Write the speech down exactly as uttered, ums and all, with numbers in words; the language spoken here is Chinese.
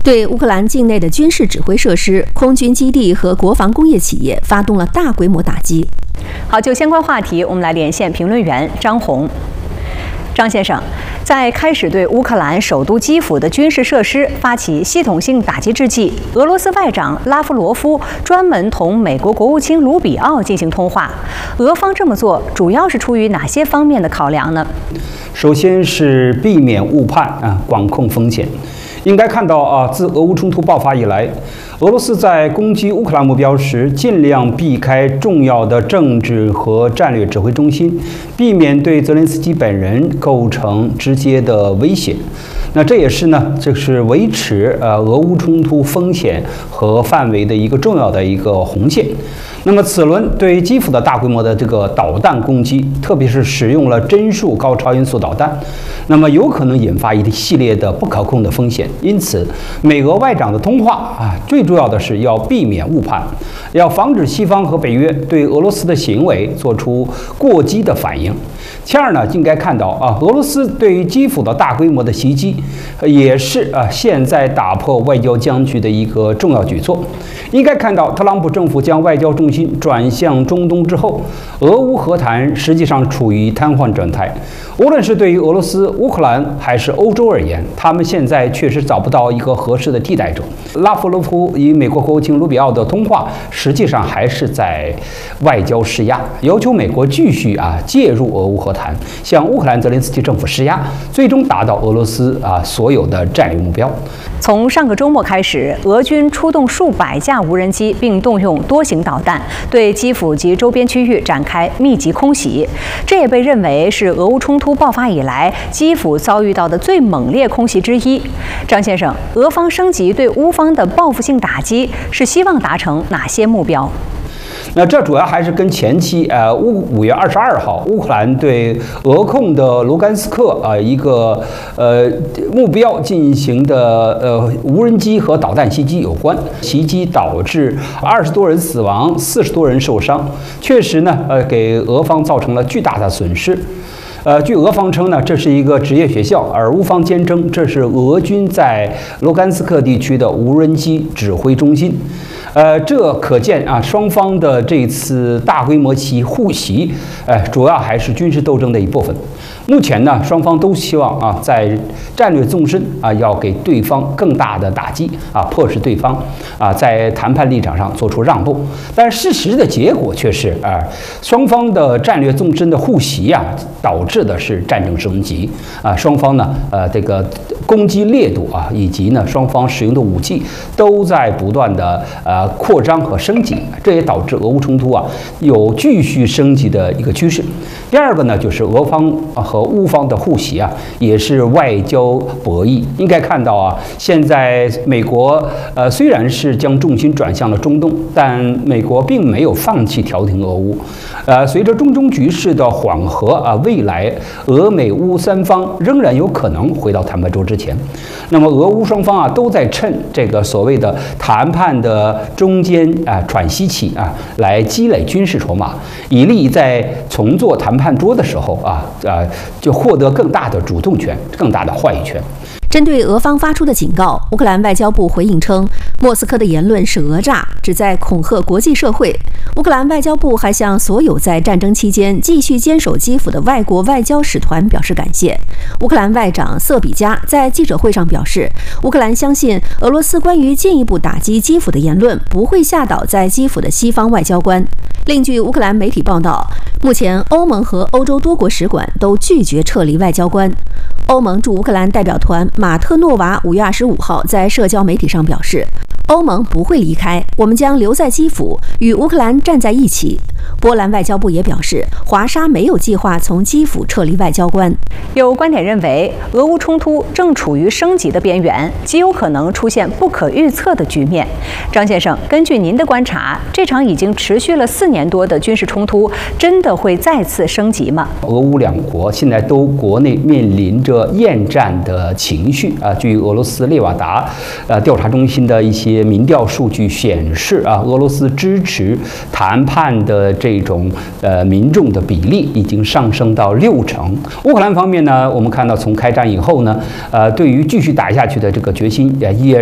对乌克兰境内的军事指挥设施、空军基地和国防工业企业发动了大规模打击。 好，就相关话题，我们来连线评论员张红。张先生，在开始对乌克兰首都基辅的军事设施发起系统性打击之际，俄罗斯外长拉夫罗夫专门同美国国务卿卢比奥进行通话。俄方这么做主要是出于哪些方面的考量呢？ 首先是避免误判啊，管控风险。应该看到啊，自俄乌冲突爆发以来，俄罗斯在攻击乌克兰目标时，尽量避开重要的政治和战略指挥中心，避免对泽连斯基本人构成直接的威胁。那这也是呢，这是维持呃俄乌冲突风险和范围的一个重要的一个红线。那么此轮对基辅的大规模的这个导弹攻击，特别是使用了帧数高超音速导弹，那么有可能引发一系列的不可控的风险。因此，美俄外长的通话啊，最重要的是要避免误判，要防止西方和北约对俄罗斯的行为做出过激的反应。其二呢，应该看到啊，俄罗斯对于基辅的大规模的袭击，也是啊现在打破外交僵局的一个重要举措。应该看到，特朗普政府将外交重心转向中东之后，俄乌和谈实际上处于瘫痪状态。无论是对于俄罗斯、乌克兰还是欧洲而言，他们现在确实找不到一个合适的替代者。拉夫罗夫与美国国务卿卢比奥的通话，实际上还是在外交施压，要求美国继续啊介入俄乌和谈，向乌克兰泽连斯基政府施压，最终达到俄罗斯啊所有的战略目标。 从上个周末开始，俄军出动数百架无人机，并动用多型导弹，对基辅及周边区域展开密集空袭。这也被认为是俄乌冲突爆发以来基辅遭遇到的最猛烈空袭之一。张先生，俄方升级对乌方的报复性打击，是希望达成哪些目标？ 那这主要还是跟前期，呃，五五月二十二号乌克兰对俄控的卢甘斯克啊、呃、一个呃目标进行的呃无人机和导弹袭击有关。袭击导致二十多人死亡，四十多人受伤，确实呢，呃，给俄方造成了巨大的损失。呃，据俄方称呢，这是一个职业学校，而乌方坚称这是俄军在卢甘斯克地区的无人机指挥中心。呃，这可见啊，双方的这次大规模袭互袭，呃，主要还是军事斗争的一部分。目前呢，双方都希望啊，在战略纵深啊，要给对方更大的打击啊，迫使对方啊在谈判立场上做出让步。但事实的结果却是啊，双方的战略纵深的互袭啊，导致的是战争升级啊，双方呢，呃，这个攻击烈度啊，以及呢，双方使用的武器都在不断的呃扩张和升级，这也导致俄乌冲突啊有继续升级的一个趋势。第二个呢，就是俄方和乌方的互袭啊，也是外交博弈。应该看到啊，现在美国呃虽然是将重心转向了中东，但美国并没有放弃调停俄乌。呃，随着中东局势的缓和啊，未来俄美乌三方仍然有可能回到谈判桌之前。那么俄乌双方啊都在趁这个所谓的谈判的中间啊喘息期啊，来积累军事筹码，以利在重做谈判桌的时候啊啊就获得更大的主动权、更大的话语权。 针对俄方发出的警告，乌克兰外交部回应称，莫斯科的言论是讹诈，旨在恐吓国际社会。乌克兰外交部还向所有在战争期间继续坚守基辅的外国外交使团表示感谢。乌克兰外长瑟比加在记者会上表示，乌克兰相信俄罗斯关于进一步打击基辅的言论不会吓倒在基辅的西方外交官。另据乌克兰媒体报道，目前欧盟和欧洲多国使馆都拒绝撤离外交官。欧盟驻乌克兰代表团马特诺娃五月二十五号在社交媒体上表示，欧盟不会离开，我们将留在基辅，与乌克兰站在一起。波兰外交部也表示，华沙没有计划从基辅撤离外交官。 有观点认为，俄乌冲突正处于升级的边缘，极有可能出现不可预测的局面。张先生，根据您的观察，这场已经持续了四年多的军事冲突，真的会再次升级吗？ 俄乌两国现在都国内面临着厌战的情绪啊。据俄罗斯列瓦达呃调查中心的一些民调数据显示啊，俄罗斯支持谈判的这种呃民众的比例已经上升到六成。乌克兰方面呢，我们看到从开战以后呢，呃，对于继续打下去的这个决心也也